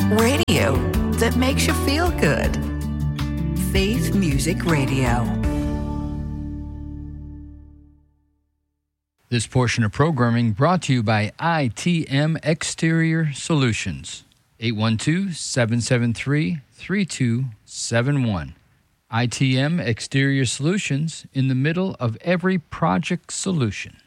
Radio that makes you feel good. Faith Music Radio. This portion of programming brought to you by ITM Exterior Solutions. 812-773-3271. ITM Exterior Solutions, in the middle of every project solution.